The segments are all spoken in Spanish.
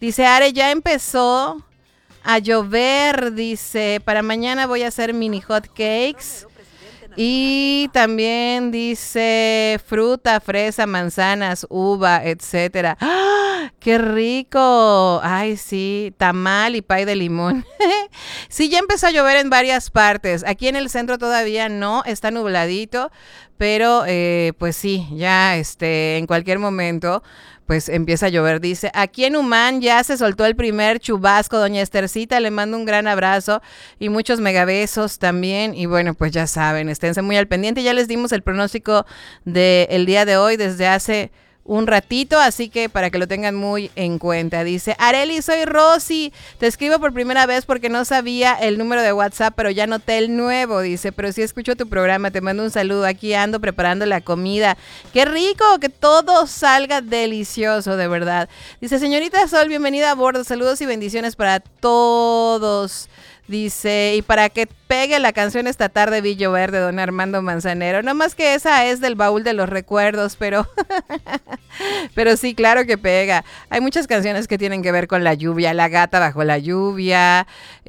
Dice Are, ya empezó a llover, dice, para mañana voy a hacer mini hot cakes. Y también dice fruta, fresa, manzanas, uva, etcétera. ¡Ah! ¡Qué rico! Ay, sí, tamal y pay de limón. Sí, ya empezó a llover en varias partes. Aquí en el centro todavía no, está nubladito, pero pues sí, ya en cualquier momento pues empieza a llover. Dice, aquí en Humán ya se soltó el primer chubasco, doña Estercita, le mando un gran abrazo y muchos megabesos también. Y bueno, pues ya saben, esténse muy al pendiente. Ya les dimos el pronóstico del día de hoy desde hace un ratito, así que para que lo tengan muy en cuenta. Dice, Areli, soy Rosy, te escribo por primera vez porque no sabía el número de WhatsApp, pero ya noté el nuevo, dice, pero sí escucho tu programa, te mando un saludo, aquí ando preparando la comida. ¡Qué rico! Que todo salga delicioso, de verdad. Dice, señorita Sol, bienvenida a bordo, saludos y bendiciones para todos. Dice, y para que pegue la canción esta tarde vi llover de don Armando Manzanero. No más que esa es del baúl de los recuerdos, pero sí, claro que pega. Hay muchas canciones que tienen que ver con la lluvia, La gata bajo la lluvia,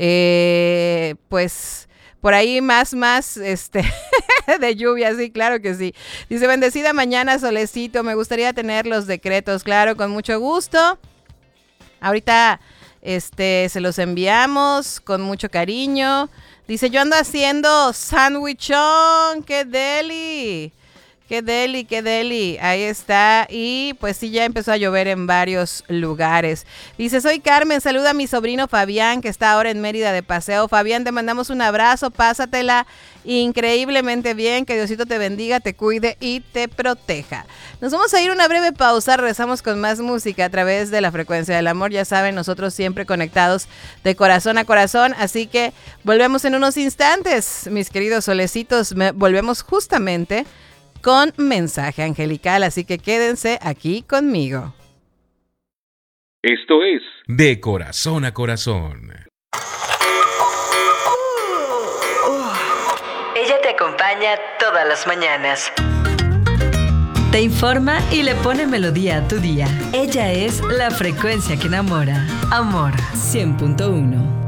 pues por ahí más de lluvia, sí, claro que sí. Dice, bendecida mañana, solecito, me gustaría tener los decretos, claro, con mucho gusto. Ahorita se los enviamos con mucho cariño. Dice, yo ando haciendo sándwichón, qué deli. Qué deli, qué deli. Ahí está. Y pues sí, ya empezó a llover en varios lugares. Dice, soy Carmen, saluda a mi sobrino Fabián, que está ahora en Mérida de paseo. Fabián, te mandamos un abrazo, pásatela increíblemente bien. Que Diosito te bendiga, te cuide y te proteja. Nos vamos a ir una breve pausa. Regresamos con más música a través de la frecuencia del amor. Ya saben, nosotros siempre conectados de corazón a corazón. Así que volvemos en unos instantes, mis queridos solecitos. Volvemos justamente con mensaje angelical, así que quédense aquí conmigo. Esto es De Corazón a Corazón. Ella te acompaña todas las mañanas. Te informa y le pone melodía a tu día. Ella es la frecuencia que enamora. Amor 100.1.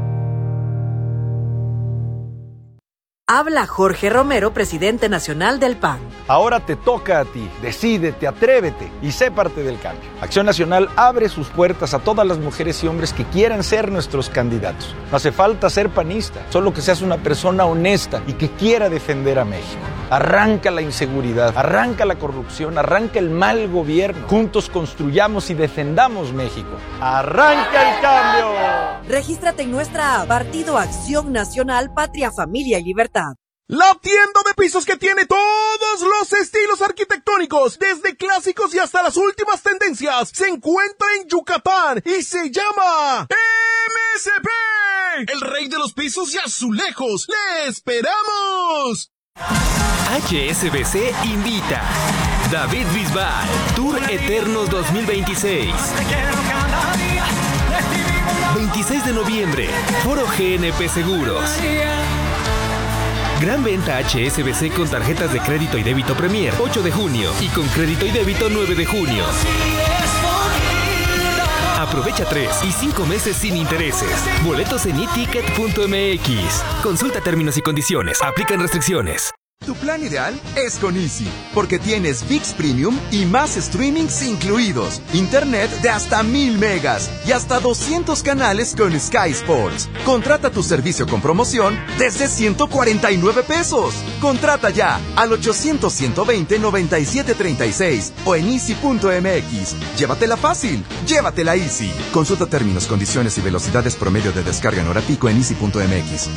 Habla Jorge Romero, presidente nacional del PAN. Ahora te toca a ti. Decídete, atrévete y sé parte del cambio. Acción Nacional abre sus puertas a todas las mujeres y hombres que quieran ser nuestros candidatos. No hace falta ser panista, solo que seas una persona honesta y que quiera defender a México. Arranca la inseguridad, arranca la corrupción, arranca el mal gobierno. Juntos construyamos y defendamos México. ¡Arranca el cambio! Regístrate en nuestra app, Partido Acción Nacional, Patria, Familia y Libertad. La tienda de pisos que tiene todos los estilos arquitectónicos, desde clásicos y hasta las últimas tendencias, se encuentra en Yucatán y se llama MSP, el rey de los pisos y azulejos. ¡Le esperamos! HSBC invita David Bisbal, Tour Eternos 2026. 26 de noviembre, Foro GNP Seguros. Gran venta HSBC con tarjetas de crédito y débito Premier 8 de junio y con crédito y débito 9 de junio. Aprovecha 3 y 5 meses sin intereses. Boletos en eticket.mx. Consulta términos y condiciones. Aplican restricciones. Tu plan ideal es con Easy, porque tienes ViX Premium y más streamings incluidos, internet de hasta 1000 megas y hasta 200 canales con Sky Sports. Contrata tu servicio con promoción desde 149 pesos. Contrata ya al 800-120-9736 o en easy.mx. Llévatela fácil, llévatela Easy. Consulta términos, condiciones y velocidades promedio de descarga en hora pico en easy.mx.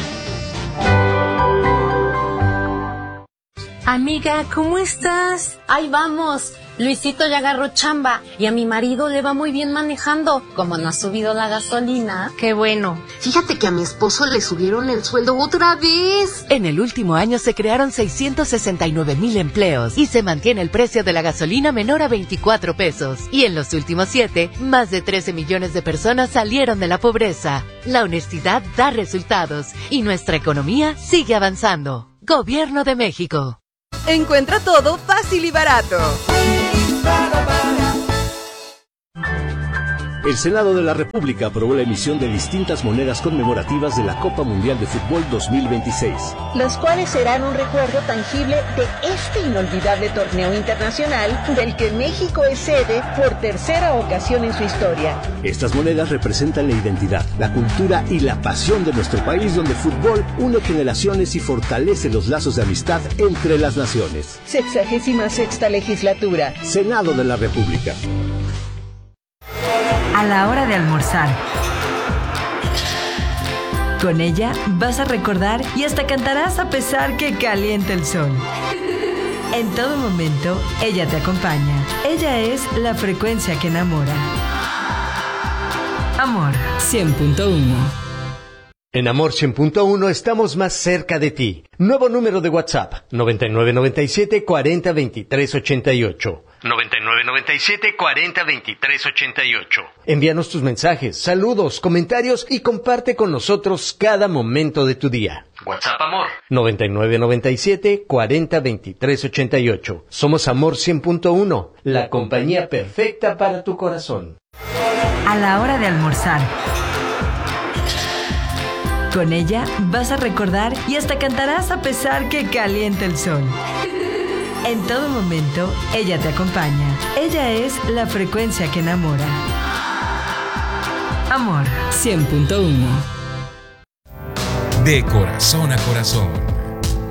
Amiga, ¿cómo estás? Ahí vamos. Luisito ya agarró chamba y a mi marido le va muy bien manejando. Como no ha subido la gasolina. Qué bueno. Fíjate que a mi esposo le subieron el sueldo otra vez. En el último año se crearon 669,000 empleos y se mantiene el precio de la gasolina menor a 24 pesos. Y en los últimos 7, más de 13 millones de personas salieron de la pobreza. La honestidad da resultados y nuestra economía sigue avanzando. Gobierno de México. Encuentra todo fácil y barato. El Senado de la República aprobó la emisión de distintas monedas conmemorativas de la Copa Mundial de Fútbol 2026. Las cuales serán un recuerdo tangible de este inolvidable torneo internacional del que México es sede por tercera ocasión en su historia. Estas monedas representan la identidad, la cultura y la pasión de nuestro país, donde el fútbol une generaciones y fortalece los lazos de amistad entre las naciones. 66ª legislatura. Senado de la República. A la hora de almorzar. Con ella vas a recordar y hasta cantarás a pesar que caliente el sol. En todo momento, ella te acompaña. Ella es la frecuencia que enamora. Amor 100.1. En Amor 100.1 estamos más cerca de ti. Nuevo número de WhatsApp: 9997 40 23 88. 9997 40 23 88. Envíanos tus mensajes, saludos, comentarios y comparte con nosotros cada momento de tu día. WhatsApp Amor 9997 40 23 88. Somos Amor 100.1, la compañía perfecta para tu corazón. A la hora de almorzar. Con ella vas a recordar y hasta cantarás a pesar que caliente el sol. En todo momento, ella te acompaña. Ella es la frecuencia que enamora. Amor 100.1. De corazón a corazón.